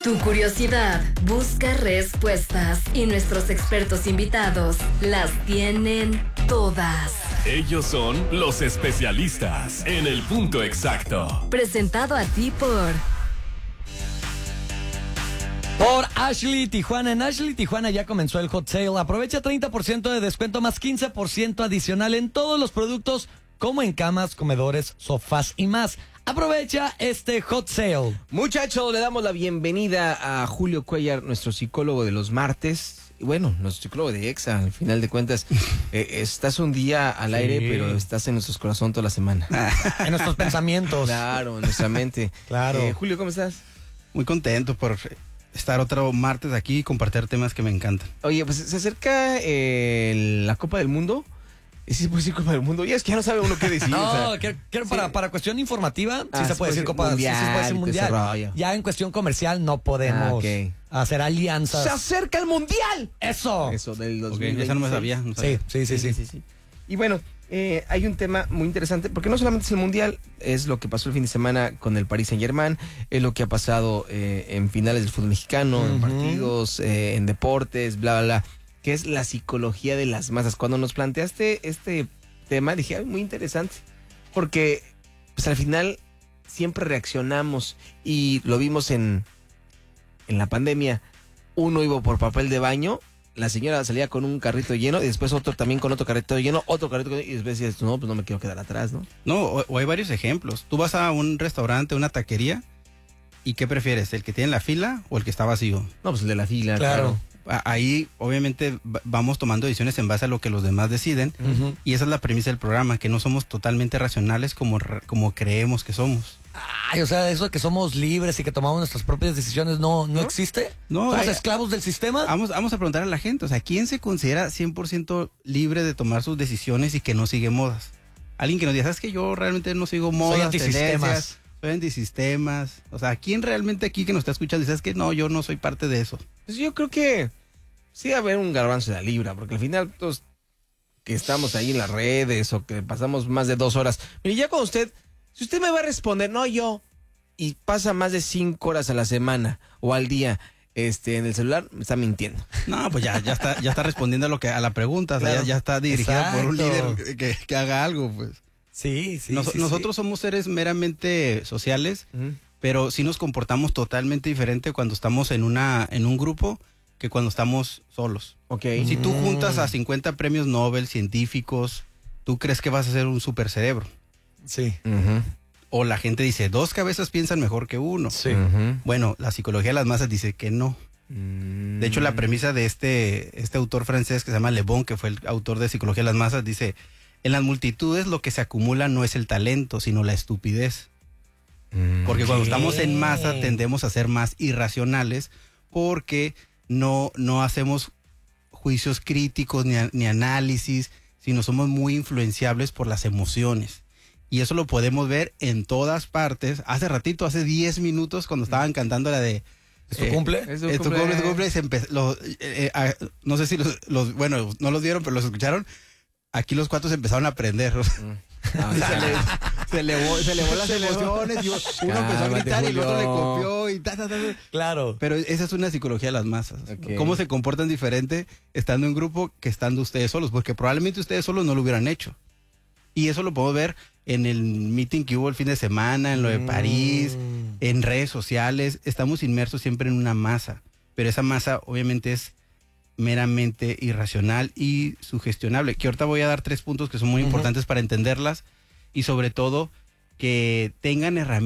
Tu curiosidad busca respuestas y nuestros expertos invitados las tienen todas. Ellos son los especialistas en el punto exacto. Presentado a ti por Ashley Tijuana. En Ashley Tijuana ya comenzó el hot sale. Aprovecha 30% de descuento más 15% adicional en todos los productos, como en camas, comedores, sofás y más. Aprovecha este hot sale. Muchachos, le damos la bienvenida a Julio Cuellar, nuestro psicólogo de los martes. Y bueno, nuestro psicólogo de EXA, al final de cuentas. Estás un día al aire, pero estás en nuestros corazones toda la semana. En nuestros pensamientos. Claro, en nuestra mente. Claro. Julio, ¿cómo estás? Muy contento por estar otro martes aquí y compartir temas que me encantan. Oye, pues se acerca la Copa del Mundo. ¿Sí se puede decir Copa del Mundo? Y es que ya no sabe uno qué decir. No, o sea, quiero para cuestión informativa, sí se puede decir Copa mundial, sí se puede decir mundial. rollo. Ya en cuestión comercial no podemos hacer alianzas. ¡Se acerca el mundial! ¡Eso! Eso del 2026. Okay, esa no me sabía. No sabía. Sí. Y bueno, hay un tema muy interesante, porque no solamente es el mundial, es lo que pasó el fin de semana con el Paris Saint-Germain, es lo que ha pasado en finales del fútbol mexicano, en partidos, en deportes, bla, bla, bla, que es la psicología de las masas. Cuando nos planteaste este tema, dije, muy interesante, porque pues al final siempre reaccionamos, y lo vimos en la pandemia. Uno iba por papel de baño, la señora salía con un carrito lleno, y después otro también con otro carrito lleno, y después decías, no, pues no me quiero quedar atrás, ¿no? No, o hay varios ejemplos. Tú vas a un restaurante, una taquería, ¿y qué prefieres? ¿El que tiene la fila o el que está vacío? No, pues el de la fila, Claro. Ahí obviamente vamos tomando decisiones en base a lo que los demás deciden, y esa es la premisa del programa, que no somos totalmente racionales como creemos que somos. Ay, o sea, eso de que somos libres y que tomamos nuestras propias decisiones no existe. No, ¿Somos esclavos del sistema? Vamos a preguntar a la gente, o sea, ¿quién se considera 100% libre de tomar sus decisiones y que no sigue modas? Alguien que nos diga, ¿sabes que yo realmente no sigo modas, antisistemas. soy antisistemas? O sea, ¿quién realmente aquí que nos está escuchando dice, ¿sabes que no, yo no soy parte de eso? Pues yo creo que sí va a haber un garbanzo de la libra, porque al final todos que estamos ahí en las redes o que pasamos más de 2 horas. Mire, ya con usted, si usted me va a responder, no yo, y pasa más de 5 horas a la semana o al día en el celular, me está mintiendo. No, pues ya está respondiendo a la pregunta, Claro. o sea, ya está dirigida por un Exacto. líder que haga algo, pues. Sí. Nosotros somos seres meramente sociales, pero sí nos comportamos totalmente diferente cuando estamos en un grupo que cuando estamos solos. Okay. Si tú juntas a 50 premios Nobel científicos, ¿tú crees que vas a ser un super cerebro? Sí. O la gente dice, 2 cabezas piensan mejor que uno. Sí. Bueno, la psicología de las masas dice que no. De hecho, la premisa de este autor francés que se llama Le Bon, que fue el autor de Psicología de las Masas, dice, en las multitudes lo que se acumula no es el talento, sino la estupidez. Porque cuando estamos en masa tendemos a ser más irracionales, porque no hacemos juicios críticos ni análisis, sino somos muy influenciables por las emociones. Y eso lo podemos ver en todas partes. Hace 10 minutos, cuando estaban cantando la de... ¿Es tu cumple? Es tu tu cumple. cumple, no sé si bueno, no los vieron, pero los escucharon. Aquí los 4 se empezaron a aprender. Se elevó las emociones y uno empezó a gritar y el otro le copió y Claro. Pero esa es una psicología de las masas. Okay. Cómo se comportan diferente estando en grupo que estando ustedes solos, porque probablemente ustedes solos no lo hubieran hecho. Y eso lo podemos ver en el meeting que hubo el fin de semana, en lo de París, en redes sociales. Estamos inmersos siempre en una masa, pero esa masa obviamente es meramente irracional y sugestionable. Que ahorita voy a dar 3 puntos que son muy importantes para entenderlas, y sobre todo que tengan herramientas